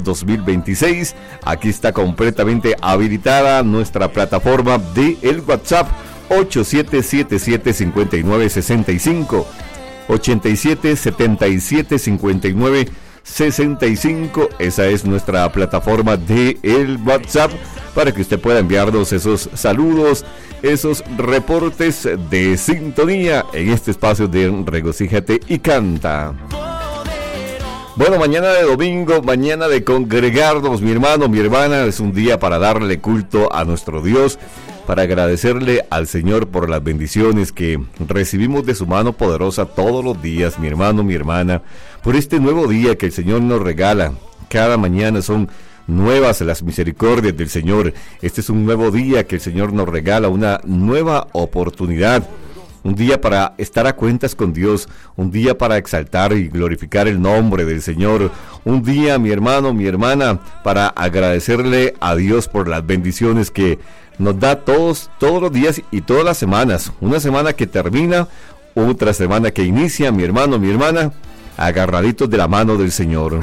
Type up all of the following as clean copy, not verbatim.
2026. Aquí está completamente habilitada nuestra plataforma de el WhatsApp 8777-5965, 8777-5965. Esa es nuestra plataforma de el WhatsApp para que usted pueda enviarnos esos saludos, esos reportes de sintonía en este espacio de Regocíjate y Canta. Bueno, mañana de domingo, mañana de congregarnos, mi hermano, mi hermana, es un día para darle culto a nuestro Dios, para agradecerle al Señor por las bendiciones que recibimos de su mano poderosa todos los días, mi hermano, mi hermana, por este nuevo día que el Señor nos regala. Cada mañana son nuevas las misericordias del Señor. Este es un nuevo día que el Señor nos regala, una nueva oportunidad. Un día para estar a cuentas con Dios, un día para exaltar y glorificar el nombre del Señor, un día, mi hermano, mi hermana, para agradecerle a Dios por las bendiciones que nos da todos los días y todas las semanas. Una semana que termina, otra semana que inicia, mi hermano, mi hermana, agarraditos de la mano del Señor.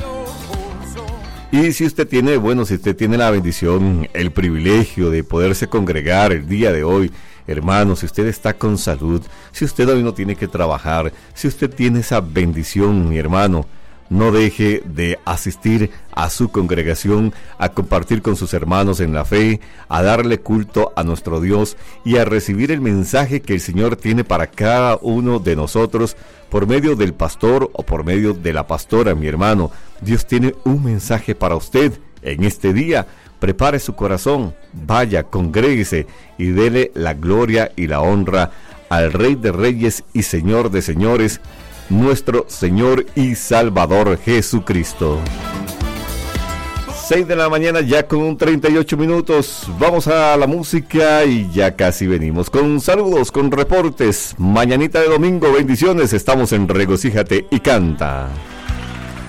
Y si usted tiene la bendición, el privilegio de poderse congregar el día de hoy, hermano, si usted está con salud, si usted hoy no tiene que trabajar, si usted tiene esa bendición, mi hermano, no deje de asistir a su congregación, a compartir con sus hermanos en la fe, a darle culto a nuestro Dios y a recibir el mensaje que el Señor tiene para cada uno de nosotros por medio del pastor o por medio de la pastora, mi hermano. Dios tiene un mensaje para usted en este día. Prepare su corazón, vaya, congréguese y dele la gloria y la honra al Rey de Reyes y Señor de Señores, nuestro Señor y Salvador Jesucristo. 6 de la mañana ya con 38 minutos. Vamos a la música y ya casi venimos con saludos, con reportes. Mañanita de domingo, bendiciones. Estamos en Regocíjate y Canta.